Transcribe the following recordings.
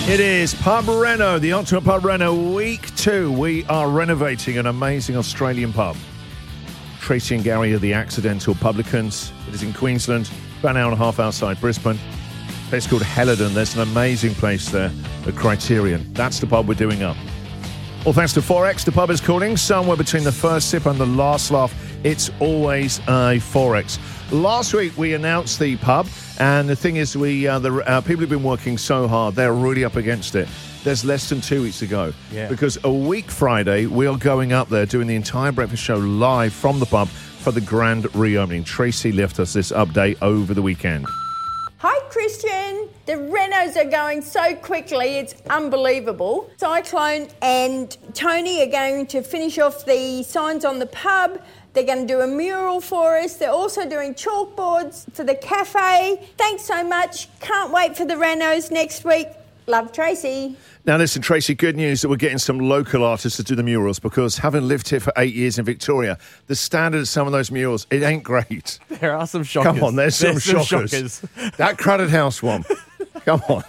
It is Pub Reno, the Ultimate Pub Reno, week 2. We are renovating an amazing Australian pub. Tracy and Gary are the Accidental Publicans. It is in Queensland, about an hour and a half outside Brisbane. A place called Helidon. There's an amazing place there, the Criterion. That's the pub we're doing up. All thanks to Forex, the pub is calling. Somewhere between the first sip and the last laugh, it's always a Forex. Last week we announced the pub, and the thing is, people have been working so hard. They're really up against it. There's less than 2 weeks to go. Yeah. Because a week Friday, we are going up there doing the entire breakfast show live from the pub for the grand reopening. Tracy left us this update over the weekend. Hi, Christian. The renos are going so quickly, it's unbelievable. Cyclone and Tony are going to finish off the signs on the pub. They're going to do a mural for us. They're also doing chalkboards for the cafe. Thanks so much. Can't wait for the renos next week. Love, Tracy. Now, listen, Tracy, good news that we're getting some local artists to do the murals, because having lived here for 8 years in Victoria, the standard of some of those murals, it ain't great. There are some shockers. Come on, there's some shockers. That Crowded House one. Come on.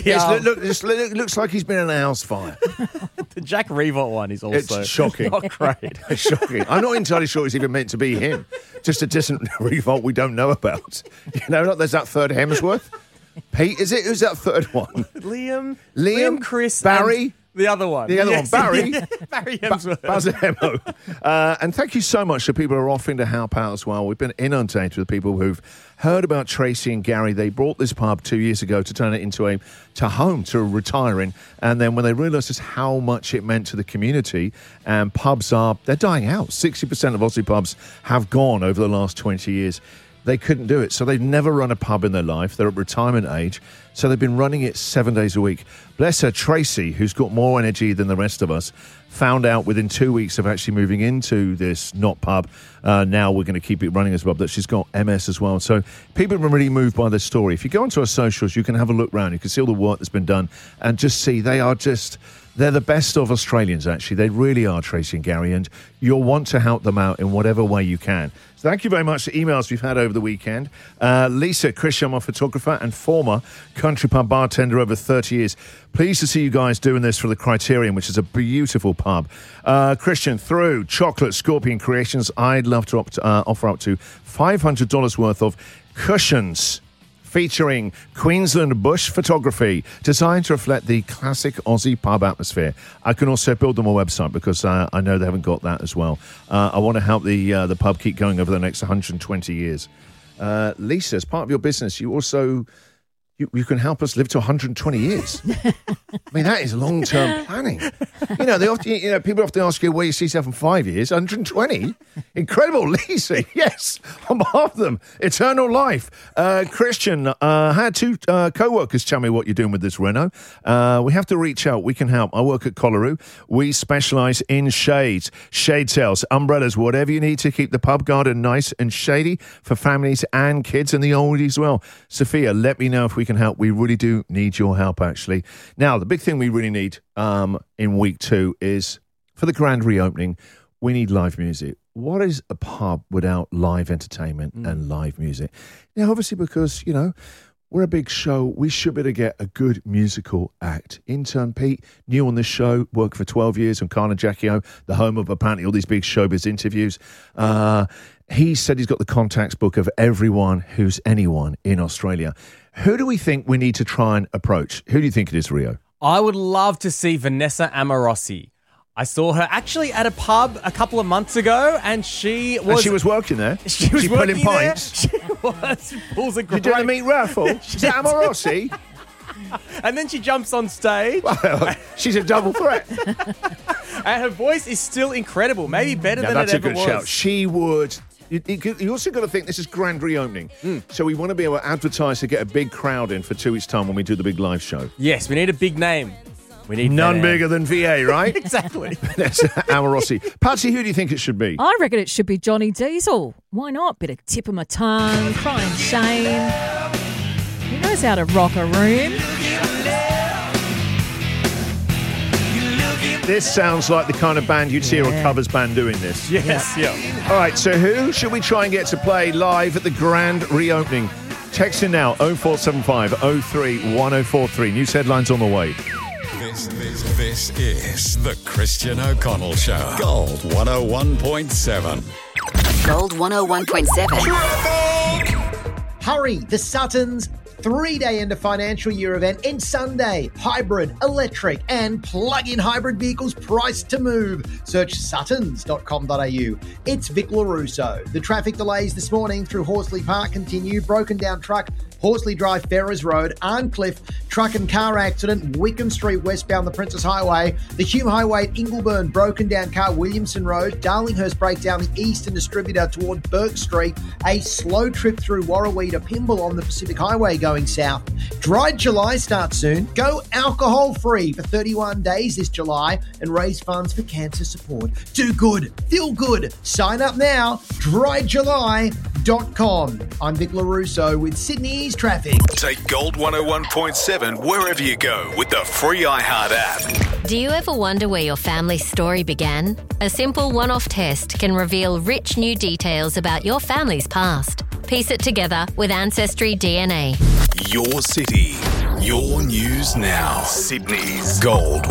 It looks like he's been in a house fire. The Jack Revot one is also it's shocking. Not great. It's shocking. I'm not entirely sure it's even meant to be him. Just a distant Revolt we don't know about. You know, there's that third Hemsworth. Pete, is it? Who's that third one? Liam, Chris, Barry. The other one. Barry. Barry Hemsworth. Buzzer Hemo. And thank you so much to people who are offering to help out as well. We've been inundated with people who've heard about Tracy and Gary. They bought this pub 2 years ago to turn it into a home, to retiring. And then when they realised just how much it meant to the community, and they're dying out. 60% of Aussie pubs have gone over the last 20 years. They couldn't do it. So they've never run a pub in their life. They're at retirement age. So they've been running it 7 days a week. Bless her, Tracy, who's got more energy than the rest of us, found out within 2 weeks of actually moving into this not pub. Now we're going to keep it running as well, that she's got MS as well. So people have been really moved by this story. If you go onto our socials, you can have a look around. You can see all the work that's been done and just see they're the best of Australians, actually. They really are, Tracy and Gary, and you'll want to help them out in whatever way you can. So thank you very much for the emails we've had over the weekend. Lisa, Christian, my photographer and former country pub bartender over 30 years. Pleased to see you guys doing this for the Criterion, which is a beautiful pub. Christian, through Chocolate Scorpion Creations, I'd love to offer up to $500 worth of cushions featuring Queensland bush photography designed to reflect the classic Aussie pub atmosphere. I can also build them a website because I know they haven't got that as well. I want to help the pub keep going over the next 120 years. Lisa, as part of your business, you also... You can help us live to 120 years. I mean, that is long-term planning. People often ask you where you see yourself in 5 years. 120? Incredible, Lisa. Yes, on behalf of them. Eternal life. Christian, I had two co-workers tell me what you're doing with this reno. We have to reach out. We can help. I work at Collaroo. We specialise in shades, shade sails, umbrellas, whatever you need to keep the pub garden nice and shady for families and kids and the oldies as well. Sophia, let me know if we can help. We really do need your help, actually. Now, the big thing we really need in week 2 is, for the grand reopening, we need live music. What is a pub without live entertainment and live music? Now, obviously, because, we're a big show, we should be able to get a good musical act. Intern Pete, new on this show, worked for 12 years on Carl and Jackie O, the home of apparently all these big showbiz interviews. He said he's got the contacts book of everyone who's anyone in Australia. Who do we think we need to try and approach? Who do you think it is, Rio? I would love to see Vanessa Amorosi. I saw her actually at a pub a couple of months ago, and she was working there. She was pulling working pints. There. She was. Pulls a great. You doing a meat raffle? Is that Amorosi? And then she jumps on stage. Well, she's a double threat. And her voice is still incredible. Maybe better than it ever was. That's a good shout. She would. You also got to think this is grand reopening. So we want to be able to advertise to get a big crowd in for 2 weeks' time when we do the big live show. Yes, we need a big name. We need none bigger than VA, right? Exactly. That's Amorosi. Patsy, who do you think it should be? I reckon it should be Johnny Diesel. Why not? Bit of tip of my tongue, crying shame. He knows how to rock a room. This sounds like the kind of band you'd see or a covers band doing this. Yes, yeah. All right, so who should we try and get to play live at the grand reopening? Text in now, 0475 03 1043. News headlines on the way. This is the Christian O'Connell Show. Gold 101.7. Gold 101.7. Hurry, the Suttons 3-day end of financial year event ends Sunday. Hybrid, electric and plug-in hybrid vehicles priced to move. Search suttons.com.au. It's Vic LaRusso. The traffic delays this morning through Horsley Park continue. Broken down truck, Horsley Drive, Ferrers Road, Arncliffe, truck and car accident, Wickham Street westbound the Princess Highway, the Hume Highway at Ingleburn, broken down car, Williamson Road, Darlinghurst breakdown, the Eastern Distributor toward Burke Street, a slow trip through Warraweeda, Pymble on the Pacific Highway going south. Dry July starts soon. Go alcohol-free for 31 days this July and raise funds for cancer support. Do good. Feel good. Sign up now. dryjuly.com. I'm Vic LaRusso with Sydney's traffic. Take Gold 101.7 wherever you go with the free iHeart app. Do you ever wonder where your family's story began? A simple one-off test can reveal rich new details about your family's past. Piece it together with Ancestry DNA. Your city, your news now. Sydney's Gold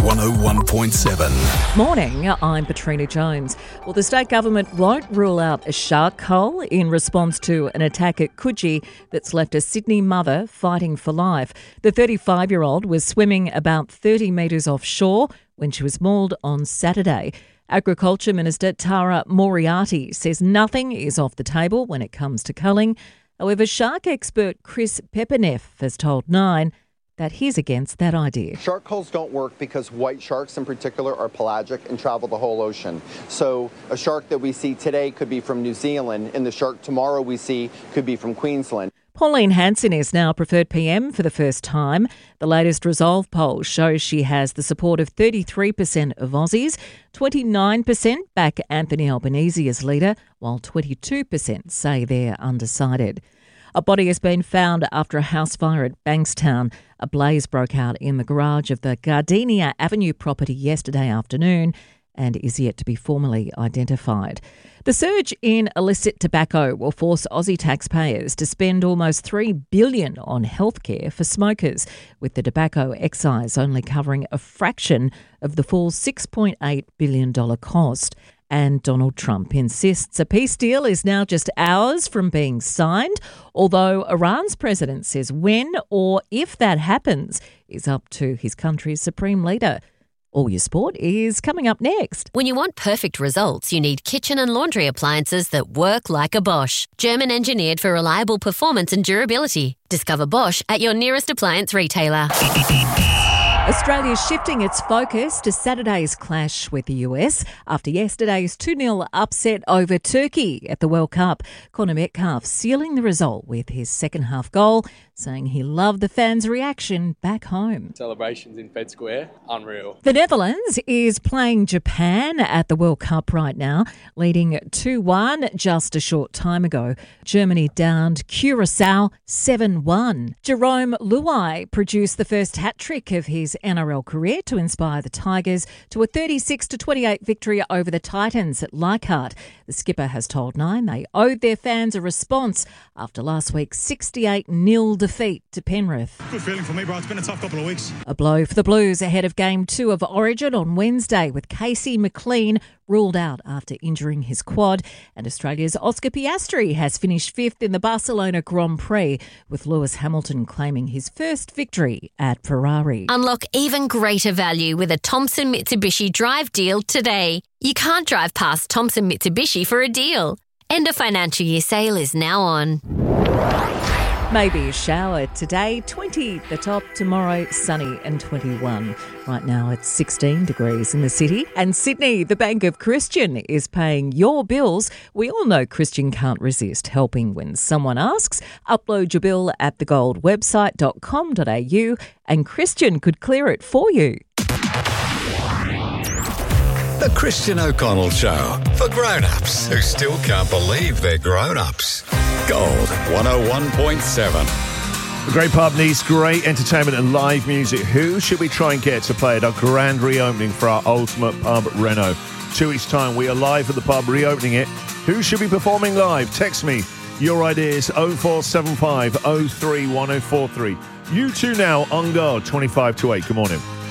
101.7. Morning, I'm Katrina Jones. Well, the state government won't rule out a shark hole in response to an attack at Coogee that's left a Sydney mother fighting for life. The 35-year-old was swimming about 30 metres offshore when she was mauled on Saturday. Agriculture Minister Tara Moriarty says nothing is off the table when it comes to culling. However, shark expert Chris Pepeneff has told Nine that he's against that idea. Shark holes don't work because white sharks in particular are pelagic and travel the whole ocean. So a shark that we see today could be from New Zealand, and the shark tomorrow we see could be from Queensland. Pauline Hanson is now preferred PM for the first time. The latest Resolve poll shows she has the support of 33% of Aussies. 29% back Anthony Albanese as leader, while 22% say they're undecided. A body has been found after a house fire at Bankstown. A blaze broke out in the garage of the Gardenia Avenue property yesterday afternoon and is yet to be formally identified. The surge in illicit tobacco will force Aussie taxpayers to spend almost $3 billion on healthcare for smokers, with the tobacco excise only covering a fraction of the full $6.8 billion cost. And Donald Trump insists a peace deal is now just hours from being signed, although Iran's president says when or if that happens is up to his country's supreme leader. All Your Sport is coming up next. When you want perfect results, you need kitchen and laundry appliances that work like a Bosch. German engineered for reliable performance and durability. Discover Bosch at your nearest appliance retailer. Australia's shifting its focus to Saturday's clash with the US after yesterday's 2-0 upset over Turkey at the World Cup. Connor Metcalfe sealing the result with his second-half goal, saying he loved the fans' reaction back home. Celebrations in Fed Square, unreal. The Netherlands is playing Japan at the World Cup right now, leading 2-1 just a short time ago. Germany downed Curaçao 7-1. Jerome Luai produced the first hat-trick of his NRL career to inspire the Tigers to a 36-28 victory over the Titans at Leichhardt. The skipper has told Nine they owed their fans a response after last week's 68-0 defeat to Penrith. Good feeling for me, bro. It's been a tough couple of weeks. A blow for the Blues ahead of Game 2 of Origin on Wednesday, with Casey McLean ruled out after injuring his quad. And Australia's Oscar Piastri has finished fifth in the Barcelona Grand Prix, with Lewis Hamilton claiming his first victory at Ferrari. Unlock even greater value with a Thompson Mitsubishi Drive deal today. You can't drive past Thompson Mitsubishi for a deal. End of financial year sale is now on. Maybe a shower today, 20 the top, tomorrow sunny and 21. Right now it's 16 degrees in the city. And Sydney, the Bank of Christian, is paying your bills. We all know Christian can't resist helping when someone asks. Upload your bill at thegoldwebsite.com.au and Christian could clear it for you. The Christian O'Connell Show, for grown-ups who still can't believe they're grown-ups. Gold 101.7. The great pub needs great entertainment and live music. Who should we try and get to play at our grand reopening for our ultimate pub, Reno? 2 weeks' time, we are live at the pub, reopening it. Who should be performing live? Text me your ideas, 0475 03 1043. You two now on guard, 25 to 8. Good morning.